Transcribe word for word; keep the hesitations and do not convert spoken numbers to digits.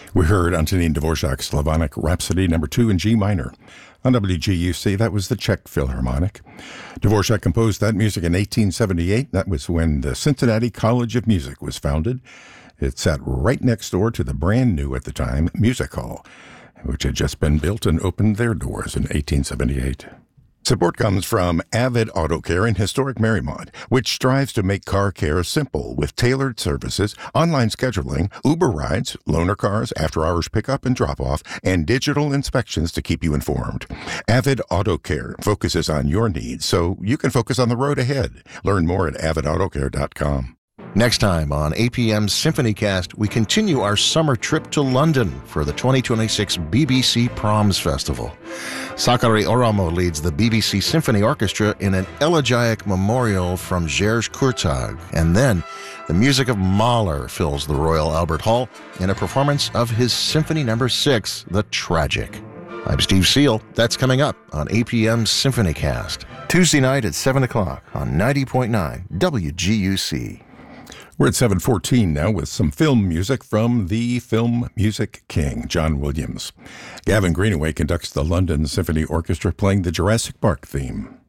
We heard Antonin Dvorak's Slavonic Rhapsody number two in G minor. On W G U C, that was the Czech Philharmonic. Dvorak composed that music in eighteen seventy-eight. That was when the Cincinnati College of Music was founded. It sat right next door to the brand new at the time Music Hall, which had just been built and opened their doors in eighteen seventy-eight. Support comes from Avid Auto Care in historic Marymount, which strives to make car care simple with tailored services, online scheduling, Uber rides, loaner cars, after-hours pickup and drop-off, and digital inspections to keep you informed. Avid Auto Care focuses on your needs so you can focus on the road ahead. Learn more at avid auto care dot com. Next time on A P M's SymphonyCast, we continue our summer trip to London for the twenty twenty-six B B C Proms Festival. Sakari Oramo leads the B B C Symphony Orchestra in an elegiac memorial from Georges Kurtag, and then the music of Mahler fills the Royal Albert Hall in a performance of his Symphony Number Six, The Tragic. I'm Steve Seal. That's coming up on A P M's SymphonyCast, Tuesday night at seven o'clock on ninety point nine W G U C. We're at seven fourteen now with some film music from the film music king, John Williams. Gavin Greenaway conducts the London Symphony Orchestra playing the Jurassic Park theme.